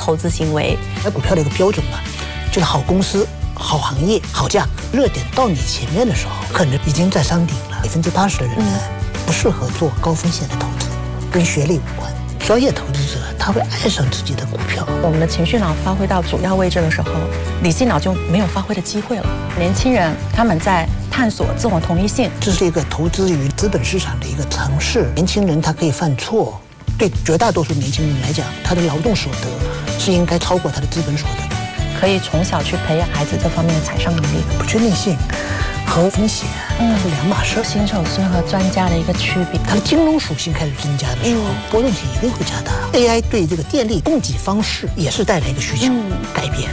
投资行为。 买股票的一个标准嘛，就是好公司、好行业、好价格，热点到你前面的时候，可能已经在山顶了。80%的人呢，不适合做高风险的投资，跟学历无关。专业投资者他会爱上自己的股票。 我们的情绪脑发挥到主要位置的时候，理性脑就没有发挥的机会了。年轻人他们在探索自我同一性， 这是一个投资于资本市场的一个尝试。年轻人他可以犯错，对绝大多数年轻人来讲，他的劳动所得是应该超过他的资本所得的。 可以从小去培养孩子这方面的财商能力。 不确定性和风险是两码事。 新手村和专家的一个区别， 它的金融属性开始增加的时候，波动性一定会加大。AI 对这个电力供给方式也是带来一个需求改变。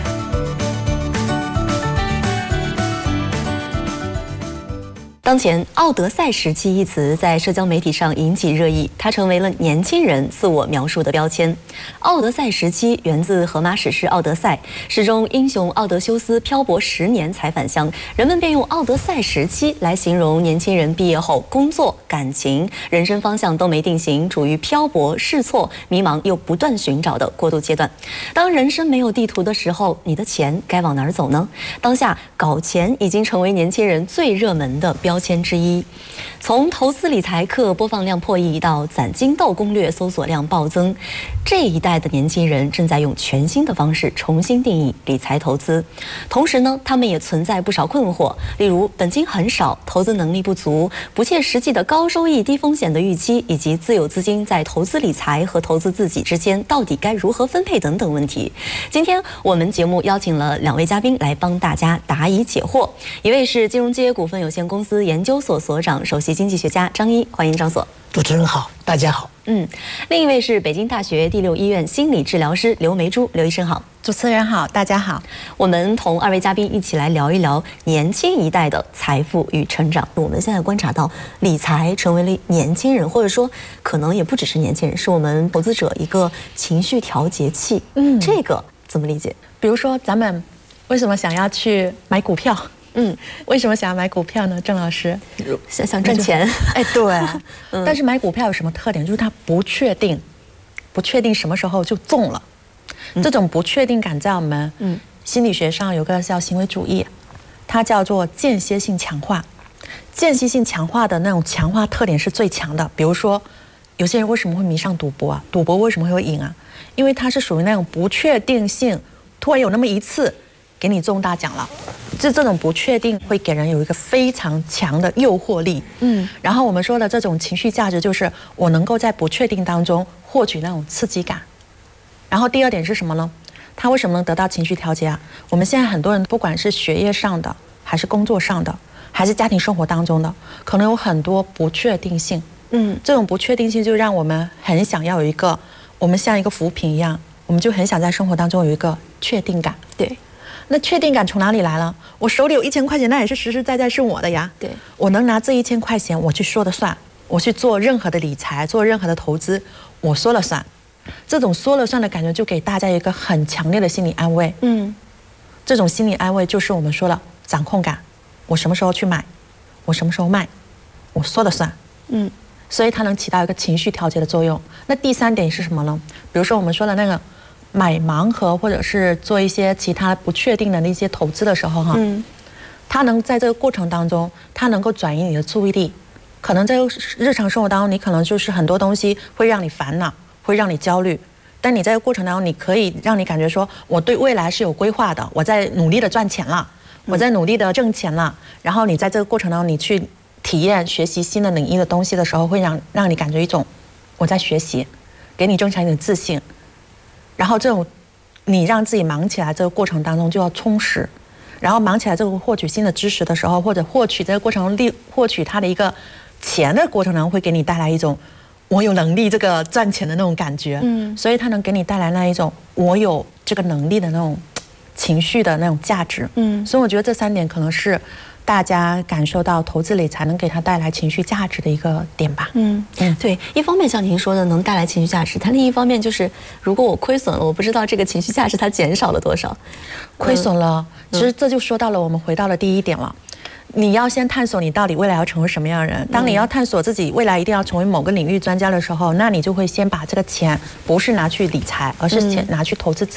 当前“奥德赛时期”一词在社交媒体上引起热议，它成为了年轻人自我描述的标签。奥德赛时期源自荷马史诗《奥德赛》，诗中英雄奥德修斯漂泊10年才返乡，人们便用奥德赛时期来形容年轻人毕业后工作、感情、人生方向都没定型，处于漂泊、试错、迷茫又不断寻找的过渡阶段。当人生没有地图的时候，你的钱该往哪儿走呢？当下搞钱已经成为年轻人最热门的标签之一。从投资理财课播放量破亿到攒金豆攻略搜索量暴增，这一代的年轻人正在用全新的方式重新定义理财投资。同时呢，他们也存在不少困惑，例如本金很少、投资能力不足、不切实际的高收益低风险的预期，以及自有资金在投资理财和投资自己之间到底该如何分配等等问题。今天我们节目邀请了2位嘉宾来帮大家答疑解惑，一位是金融街股份有限公司研究所所长、首席经济学家张一，欢迎张所。 主持人好，大家好。 另一位是北京大学第6医院心理治疗师刘梅珠，刘医生好。 主持人好，大家好。 我们同2位嘉宾一起来聊一聊年轻一代的财富与成长。我们现在观察到，理财成为了年轻人，或者说可能也不只是年轻人，是我们投资者一个情绪调节器。这个怎么理解？ 比如说咱们为什么想要去买股票？为什么想要买股票呢？郑老师， 想赚钱。 哎，对。但是买股票有什么特点？就是它不确定，不确定什么时候就中了。这种不确定感在我们心理学上有个叫行为主义，它叫做间歇性强化。间歇性强化的那种强化特点是最强的。比如说，有些人为什么会迷上赌博啊？赌博为什么会赢啊？因为它是属于那种不确定性，突然有那么一次给你中大奖了。这种不确定会给人有一个非常强的诱惑力。然后我们说的这种情绪价值，就是我能够在不确定当中获取那种刺激感。然后第二点是什么呢？他为什么能得到情绪调节啊？我们现在很多人不管是学业上的，还是工作上的，还是家庭生活当中的，可能有很多不确定性。这种不确定性就让我们很想要有一个，我们像一个浮萍一样，我们就很想在生活当中有一个确定感。 对。 那确定感从哪里来了？我手里有1000块钱，那也是实实在在是我的呀。 对， 我能拿这1000块钱，我去说了算，我去做任何的理财，做任何的投资，我说了算。这种说了算的感觉，就给大家一个很强烈的心理安慰。这种心理安慰就是我们说了掌控感。我什么时候去买，我什么时候卖，我说了算。所以它能起到一个情绪调节的作用。那第3点是什么呢？比如说我们说的那个买盲盒，或者是做一些其他不确定的那些投资的时候它能在这个过程当中，它能够转移你的注意力。可能在日常生活当中，你可能就是很多东西会让你烦恼，会让你焦虑，但你在这个过程当中，你可以让你感觉说，我对未来是有规划的，我在努力的赚钱了，我在努力的挣钱了。然后你在这个过程当中，你去体验学习新的领域的东西的时候，会让你感觉一种我在学习，给你增强一点自信。然后这种你让自己忙起来这个过程当中就要充实，然后忙起来这个获取新的知识的时候，或者获取这个过程中获取它的一个钱的过程当中，会给你带来一种我有能力这个赚钱的那种感觉。所以它能给你带来那一种我有这个能力的那种情绪的那种价值。所以我觉得这3点可能是大家感受到投资理财能给它带来情绪价值的一个点吧。 对，一方面像您说的能带来情绪价值，但另一方面就是如果我亏损了，我不知道这个情绪价值它减少了多少。 亏损了，其实这就说到了我们回到了第1点了。你要先探索你到底未来要成为什么样的人。当你要探索自己未来一定要成为某个领域专家的时候，那你就会先把这个钱不是拿去理财，而是钱拿去投资自己。